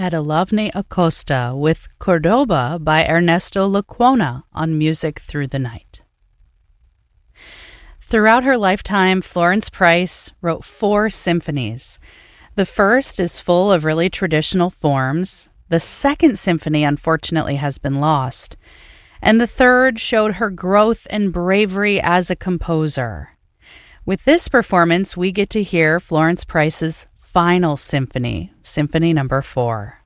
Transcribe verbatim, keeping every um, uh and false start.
Adelavne Acosta with Cordoba by Ernesto Lecuona on Music Through the Night. Throughout her lifetime, Florence Price wrote four symphonies. The first is full of really traditional forms. The second symphony, unfortunately, has been lost. And the third showed her growth and bravery as a composer. With this performance, we get to hear Florence Price's final symphony, Symphony Number Four.